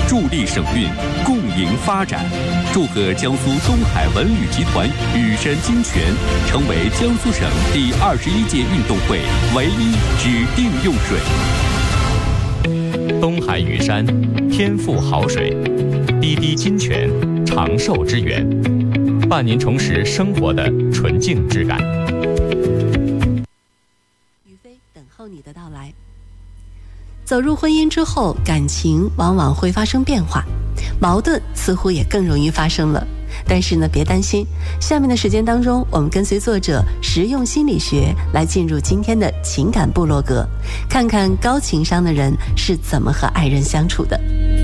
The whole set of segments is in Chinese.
助力省运，共赢发展。祝贺江苏东海文旅集团雨山金泉成为江苏省第21届运动会唯一指定用水。东海雨山，天赋好水，滴滴金泉，长寿之源，伴您重拾生活的纯净质感。 雨飞等候你的到来。走入婚姻之后，感情往往会发生变化，矛盾似乎也更容易发生了。但是呢，别担心，下面的时间当中，我们跟随作者实用心理学来进入今天的情感部落格，看看高情商的人是怎么和爱人相处的。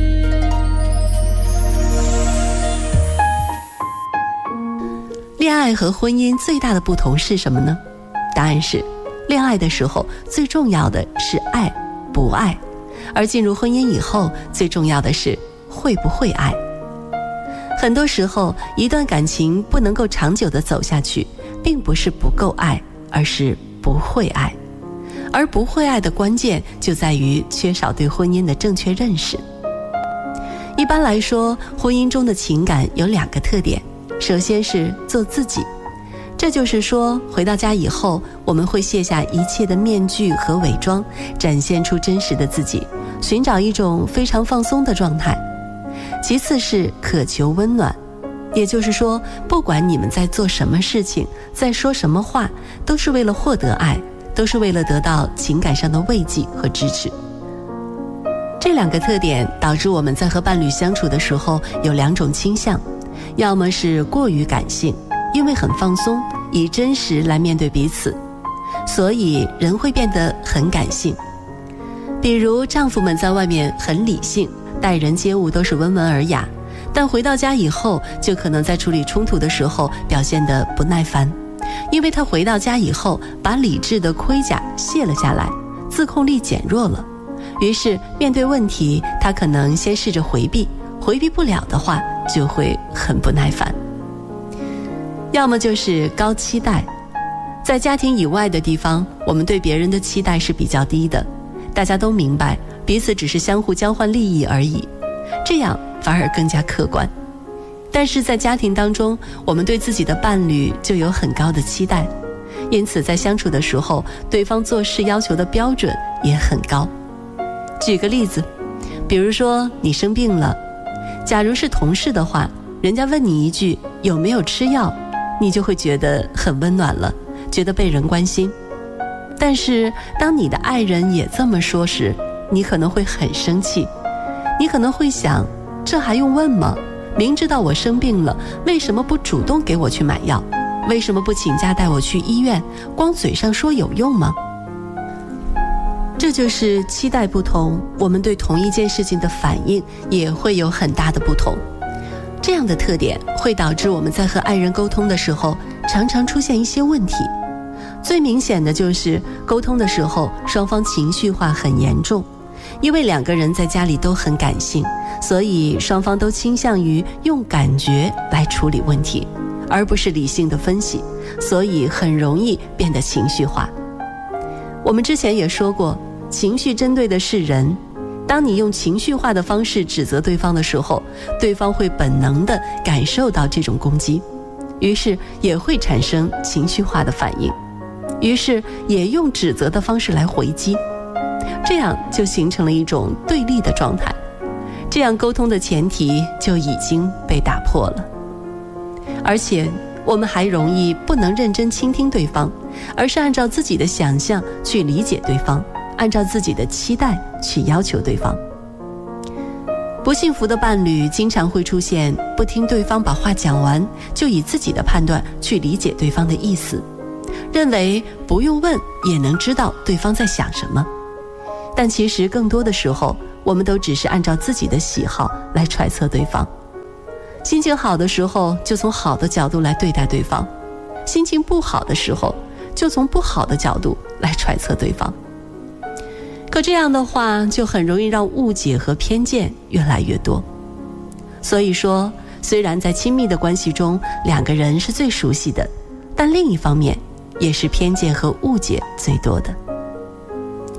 恋爱和婚姻最大的不同是什么呢？答案是，恋爱的时候最重要的是爱不爱，而进入婚姻以后，最重要的是会不会爱。很多时候，一段感情不能够长久地走下去，并不是不够爱，而是不会爱。而不会爱的关键就在于缺少对婚姻的正确认识。一般来说，婚姻中的情感有2个特点，首先是做自己，这就是说，回到家以后，我们会卸下一切的面具和伪装，展现出真实的自己，寻找一种非常放松的状态。其次是渴求温暖，也就是说，不管你们在做什么事情，在说什么话，都是为了获得爱，都是为了得到情感上的慰藉和支持。这2个特点导致我们在和伴侣相处的时候有2种倾向，要么是过于感性，因为很放松，以真实来面对彼此，所以人会变得很感性。比如丈夫们在外面很理性，待人接物都是温文尔雅，但回到家以后，就可能在处理冲突的时候表现得不耐烦，因为他回到家以后，把理智的盔甲卸了下来，自控力减弱了。于是面对问题，他可能先试着回避，回避不了的话，就会很不耐烦。要么就是高期待，在家庭以外的地方，我们对别人的期待是比较低的，大家都明白彼此只是相互交换利益而已，这样反而更加客观。但是在家庭当中，我们对自己的伴侣就有很高的期待，因此在相处的时候，对方做事要求的标准也很高。举个例子，比如说你生病了，假如是同事的话，人家问你一句有没有吃药，你就会觉得很温暖了，觉得被人关心。但是当你的爱人也这么说时，你可能会很生气，你可能会想，这还用问吗？明知道我生病了，为什么不主动给我去买药？为什么不请假带我去医院？光嘴上说有用吗？这就是期待不同，我们对同一件事情的反应也会有很大的不同。这样的特点会导致我们在和爱人沟通的时候，常常出现一些问题。最明显的就是沟通的时候，双方情绪化很严重，因为2个人在家里都很感性，所以双方都倾向于用感觉来处理问题，而不是理性的分析，所以很容易变得情绪化。我们之前也说过，情绪针对的是人，当你用情绪化的方式指责对方的时候，对方会本能地感受到这种攻击，于是也会产生情绪化的反应，于是也用指责的方式来回击，这样就形成了一种对立的状态，这样沟通的前提就已经被打破了。而且我们还容易不能认真倾听对方，而是按照自己的想象去理解对方，按照自己的期待去要求对方。不幸福的伴侣经常会出现不听对方把话讲完，就以自己的判断去理解对方的意思，认为不用问也能知道对方在想什么。但其实更多的时候，我们都只是按照自己的喜好来揣测对方。心情好的时候，就从好的角度来对待对方；心情不好的时候，就从不好的角度来揣测对方。可这样的话，就很容易让误解和偏见越来越多。所以说，虽然在亲密的关系中，2个人是最熟悉的，但另一方面也是偏见和误解最多的。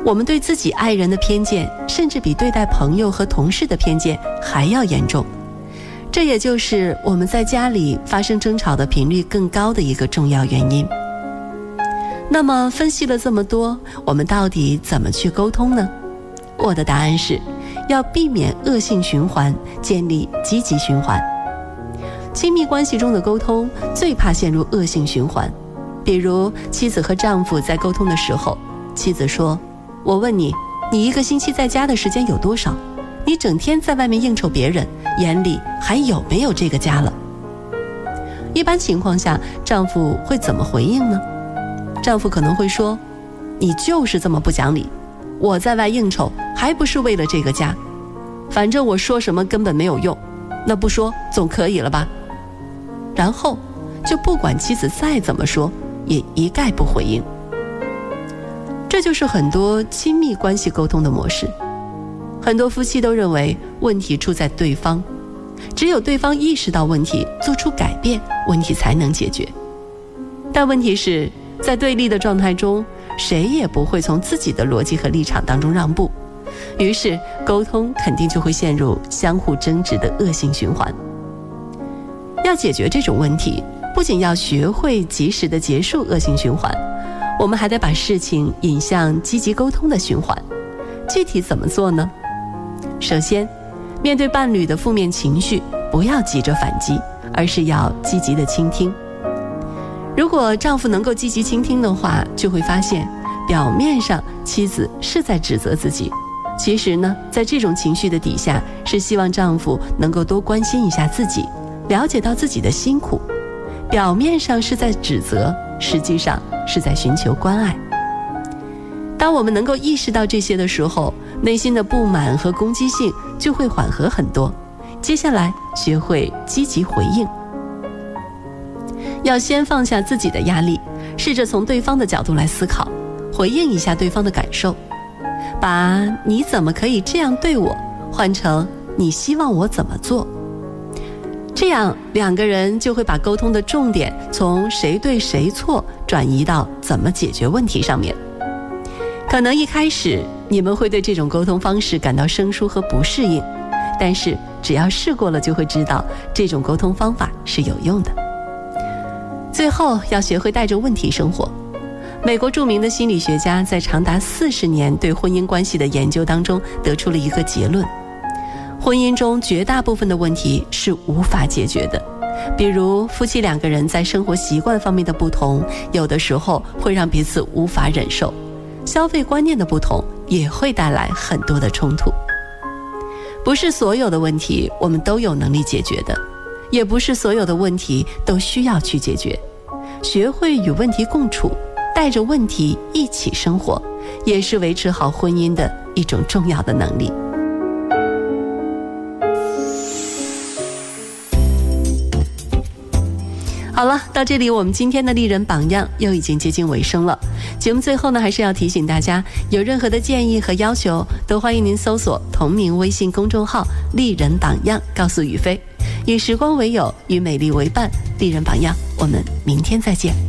我们对自己爱人的偏见，甚至比对待朋友和同事的偏见还要严重。这也就是我们在家里发生争吵的频率更高的一个重要原因。那么分析了这么多，我们到底怎么去沟通呢？我的答案是，要避免恶性循环，建立积极循环。亲密关系中的沟通最怕陷入恶性循环。比如妻子和丈夫在沟通的时候，妻子说，我问你，你一个星期在家的时间有多少？你整天在外面应酬别人，眼里还有没有这个家了？一般情况下，丈夫会怎么回应呢？丈夫可能会说，你就是这么不讲理，我在外应酬还不是为了这个家，反正我说什么根本没有用，那不说总可以了吧？然后就不管妻子再怎么说，也一概不回应。这就是很多亲密关系沟通的模式。很多夫妻都认为问题出在对方，只有对方意识到问题，做出改变，问题才能解决。但问题是，在对立的状态中，谁也不会从自己的逻辑和立场当中让步，于是沟通肯定就会陷入相互争执的恶性循环。要解决这种问题，不仅要学会及时的结束恶性循环，我们还得把事情引向积极沟通的循环。具体怎么做呢？首先，面对伴侣的负面情绪，不要急着反击，而是要积极的倾听。如果丈夫能够积极倾听的话，就会发现表面上妻子是在指责自己，其实呢，在这种情绪的底下，是希望丈夫能够多关心一下自己，了解到自己的辛苦。表面上是在指责，实际上是在寻求关爱。当我们能够意识到这些的时候，内心的不满和攻击性就会缓和很多。接下来学会积极回应，要先放下自己的压力，试着从对方的角度来思考，回应一下对方的感受，把你怎么可以这样对我换成你希望我怎么做。这样两个人就会把沟通的重点从谁对谁错转移到怎么解决问题上面。可能一开始你们会对这种沟通方式感到生疏和不适应，但是只要试过了就会知道这种沟通方法是有用的。最后要学会带着问题生活。美国著名的心理学家在长达40年对婚姻关系的研究当中得出了一个结论：婚姻中绝大部分的问题是无法解决的。比如夫妻两个人在生活习惯方面的不同，有的时候会让彼此无法忍受；消费观念的不同也会带来很多的冲突。不是所有的问题我们都有能力解决的，也不是所有的问题都需要去解决。学会与问题共处，带着问题一起生活，也是维持好婚姻的一种重要的能力。好了，到这里我们今天的丽人榜样又已经接近尾声了。节目最后呢，还是要提醒大家，有任何的建议和要求，都欢迎您搜索同名微信公众号丽人榜样，告诉宇飞。以时光为友，与美丽为伴，丽人榜样，我们明天再见。